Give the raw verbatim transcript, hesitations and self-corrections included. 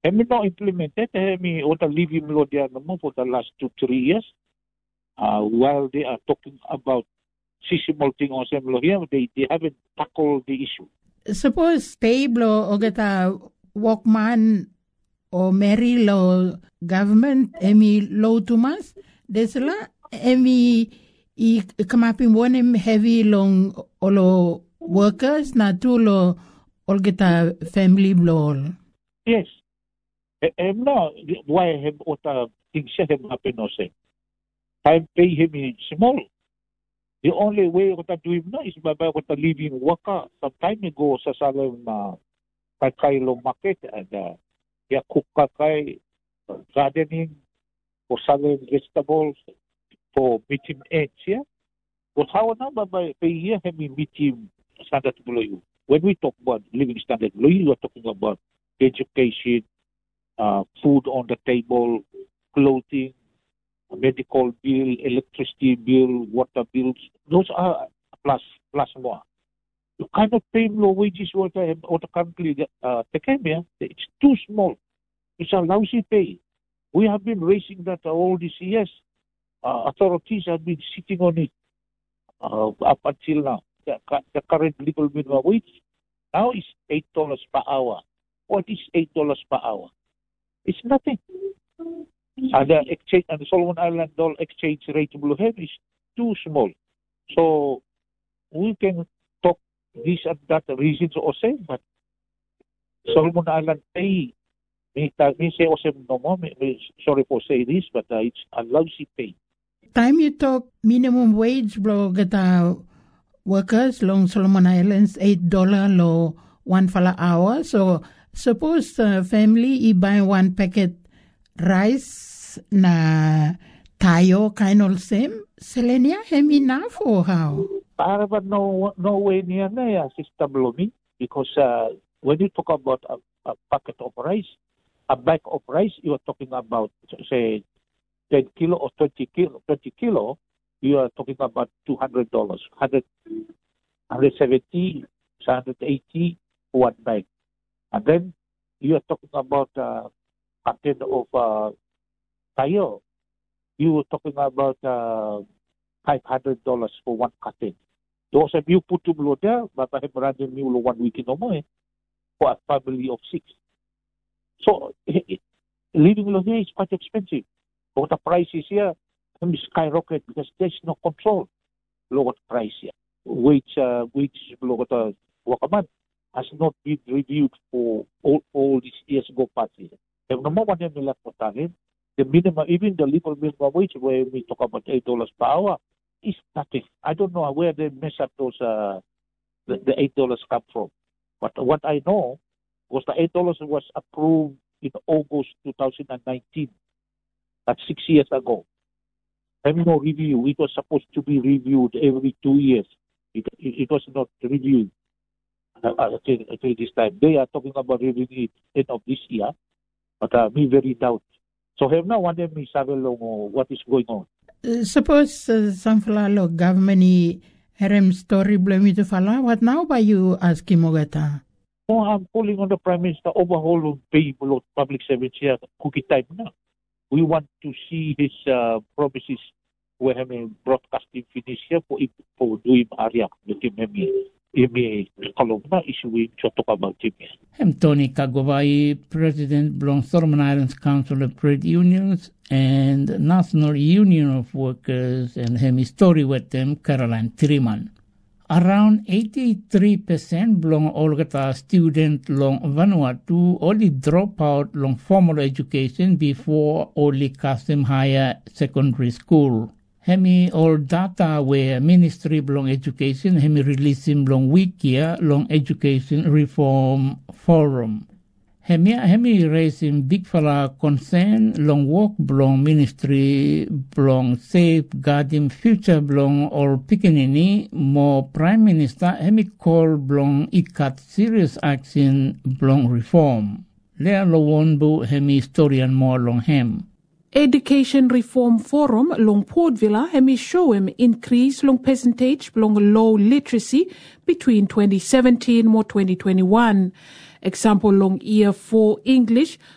Hemi not implemented. Hemi what living law there for the last two three years. Uh, while they are talking about sisimal thing on some law here, they they haven't tackled the issue. Suppose Pablo o gata Walkman o Mary law government emi law tumas desla emi i kamapin one heavy long olo workers na tulo olgeta family law. Yes. Em no why have ota things have happen no say. Time pay him small. The only way ota do him no is by ota living worker. Some time ago sa salam na kay lo market and uh, ya cook kay gardening for selling vegetables for meeting ends, yeah. But how now by pay here have we meeting standard below. When we talk about living standard below, you are talking about education, uh, food on the table, clothing, medical bill, electricity bill, water bills. Those are plus plus more. You cannot pay low wages what the what the country uh, take here. It's too small. It's a lousy pay. We have been raising that all these years. Uh, authorities have been sitting on it uh, up until now. The, the current legal minimum wage now is eight dollars per hour. What is eight dollars per hour? It's nothing. And the exchange and the Solomon Island dollar exchange rate is too small. So we can talk this and that reasons or say, but Solomon Island pay. Me, me say also no more. Me, me, sorry for saying this, but uh, it's a lousy pay. Time you talk minimum wage, bro, get uh, workers long Solomon Islands eight dollar lo one fala hour. So suppose uh, family I buy one packet rice na tayo kind of same. Selenia hem enough or how? Para but no no way near na sister blooming because uh, when you talk about a, a packet of rice, a bag of rice, you are talking about say ten kilo or twenty kilo, twenty kilo. You are talking about two hundred dollars, hundred, hundred seventy, hundred eighty one bag, and then you are talking about uh, packet of uh, tayo. You are talking about uh, five hundred dollars for one carton. Those of you put to below there, but I have random you one week no more for a family of six. So it, living below here is quite expensive. But the price is here skyrocket because there's no control. Lower price here. Wage uh, wage below the workman has not been reviewed for all, all these years ago past here. If no more than the minimum, even the legal minimum wage where we talk about eight dollars per hour is nothing. I don't know where they mess up those uh, the, the eight dollars come from. But what I know was the eight dollars was approved in August two thousand nineteen. That's six years ago. Having no review. It was supposed to be reviewed every two years. It, it, it was not reviewed uh, until, until this time. They are talking about reviewing it end of this year, but uh, me very doubt. So have no one me sabi what is going on. Uh, suppose uh, some falalo government harem story blame to fala. What now by you asking Mogata? No, I'm calling on the Prime Minister overhaul of pay below public service here cookie time now. We want to see his uh, promises where him broadcasting finish here for for doing area with him imi kolomna issue to talk about him. I'm Tony Kagowai, President Blong Solomon Islands Council of Trade Unions and National Union of Workers and him story with them Caroline Triman. Around eighty-three percent belong Olgata student long Vanuatu only drop out long formal education before only custom higher secondary school. Hemi all data where Ministry belong education hemi releasing long week year long education reform forum. Hemi hemi raising big fella concern long work belong ministry belong safeguarding future belong or pikinini more prime minister hemi call belong ikat serious action belong reform. Lea lo wonbu hemi historian more long hem. Education Reform Forum long Port Villa hemi show him increase long percentage long low literacy between twenty seventeen more twenty twenty-one. Example long year four English